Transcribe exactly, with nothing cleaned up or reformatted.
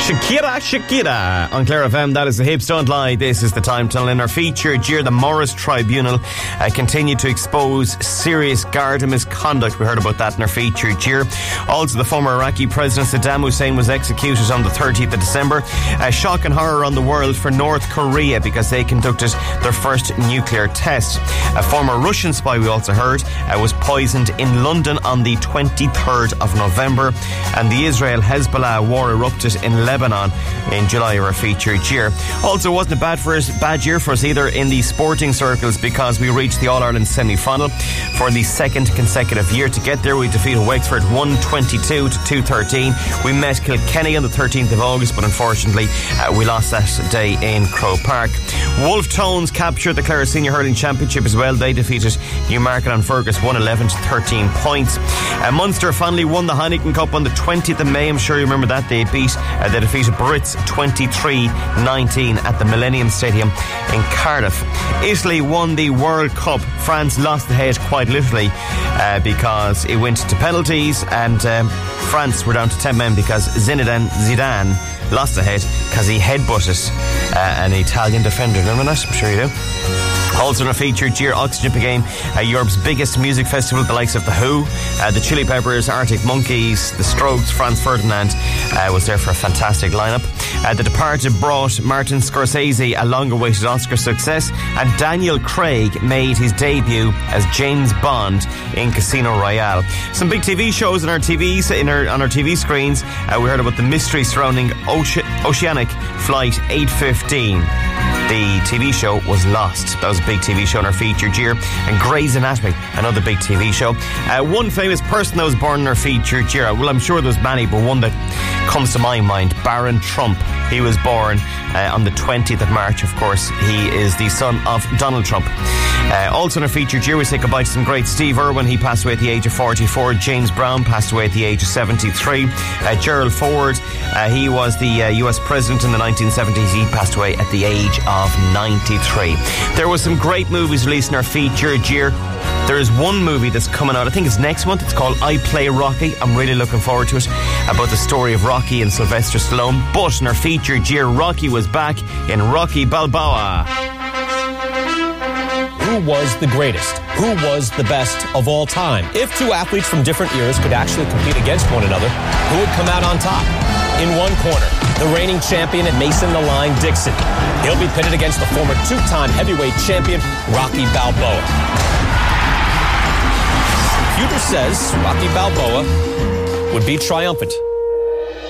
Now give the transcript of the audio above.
Shakira, Shakira on Clare F M. That is the Hips Don't Lie. This is the Time Tunnel. In our feature, Jeer, the Morris Tribunal uh, continued to expose serious Garda misconduct. We heard about that in our feature, Jeer. Also, the former Iraqi President Saddam Hussein was executed on the thirtieth of December. Uh, shock and horror on the world for North Korea because they conducted their first nuclear test. A former Russian spy, we also heard, uh, was poisoned in London on the twenty-third of November. And the Israel-Hezbollah war erupted in Lebanon in July, of our feature year. Also, wasn't a bad for us, bad year for us either in the sporting circles because we reached the All-Ireland semi-final for the second consecutive year. To get there, we defeated Wexford one twenty-two to two thirteen. We met Kilkenny on the thirteenth of August, but unfortunately uh, we lost that day in Croke Park. Wolf Tones captured the Clare Senior Hurling Championship as well. They defeated Newmarket on Fergus one eleven to thirteen points. Uh, Munster finally won the Heineken Cup on the twentieth of May. I'm sure you remember that. They beat uh, they defeated Brits twenty-three nineteen at the Millennium Stadium in Cardiff. Italy won the World Cup. France lost the head quite literally uh, because it went to penalties, and um, France were down to ten men because Zinedine Zidane lost the head because he headbutted uh, an Italian defender. Remember that? I'm sure you do. Also in a featured Jeer Oxygen Game, uh, Europe's biggest music festival, the likes of The Who, uh, the Chili Peppers, Arctic Monkeys, The Strokes, Franz Ferdinand uh, was there for a fantastic lineup. Uh, the Departed brought Martin Scorsese a long-awaited Oscar success, and Daniel Craig made his debut as James Bond in Casino Royale. Some big T V shows in our T Vs, in our, on our T V screens. Uh, we heard about the mystery surrounding Oce- Oceanic Flight eight fifteen. The T V show was Lost. That was a big T V show in our featured year. And Grey's Anatomy, another big T V show. Uh, one famous person that was born in our featured year, well, I'm sure there's many, but one that comes to my mind, Barron Trump. He was born uh, on the twentieth of March, of course. He is the son of Donald Trump. Uh, also in our featured year, we say goodbye to some great Steve Irwin. He passed away at the age of forty-four. James Brown passed away at the age of seventy-three. Uh, Gerald Ford, uh, he was the uh, U S president in the nineteen seventies. He passed away at the age of ninety-three. There was some great movies released in our featured year. There is one movie that's coming out, I think it's next month. It's called I Play Rocky. I'm really looking forward to it, about the story of Rocky and Sylvester Stallone. But in our featured year, Rocky was back in Rocky Balboa. Who was the greatest? Who was the best of all time? If two athletes from different eras could actually compete against one another, who would come out on top? In one corner, the reigning champion at Mason the Line Dixon. He'll be pitted against the former two-time heavyweight champion, Rocky Balboa. Computer says Rocky Balboa would be triumphant